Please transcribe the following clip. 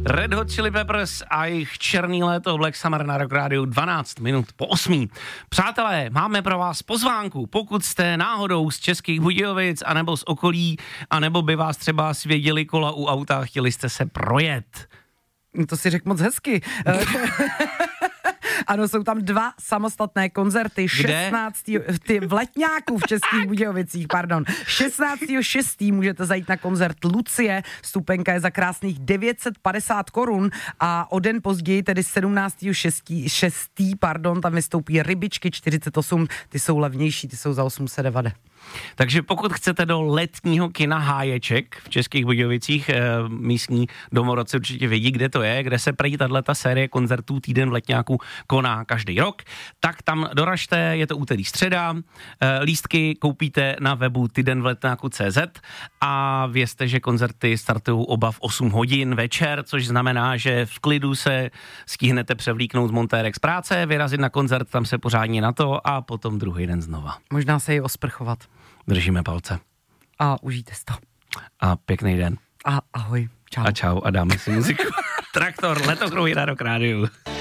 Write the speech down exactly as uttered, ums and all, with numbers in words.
Red Hot Chili Peppers a jejich černý léto Black Summer na Rock Radio dvanáct minut po osmí. Přátelé, máme pro vás pozvánku, pokud jste náhodou z Českých Budějovic, anebo z okolí, anebo by vás třeba svěděli kola u auta a chtěli jste se projet. To si řekl moc hezky. Ano, jsou tam dva samostatné koncerty. Kde? šestnáctého Ty v Letňáku v Českých Budějovicích, pardon. šestnáctého šestého můžete zajít na koncert Lucie. Vstupenka je za krásných devět set padesát korun a o den později, tedy sedmnáctého šestého pardon, tam vystoupí Rybičky čtyřicet osm. Ty jsou levnější, ty jsou za osm set devadesát. Takže pokud chcete do letního kina Háječek v Českých Budějovicích, e, místní domorodci určitě vědí, kde to je, kde se prý tato série koncertů Týden v Letňáku koná každý rok, tak tam doražte, je to úterý středa, e, lístky koupíte na webu týden v letňáku tečka cé zet a vězte, že koncerty startují oba v osm hodin večer, což znamená, že v klidu se stihnete převlíknout z montérek z práce, vyrazit na koncert, tam se pořádně na to a potom druhý den znova. Možná se i osprchovat. Držíme palce. A užijte si to. A pěkný den. A ahoj. Čau. A čau a dáme si muziku. Traktor, Letokruhy na Rock Radio.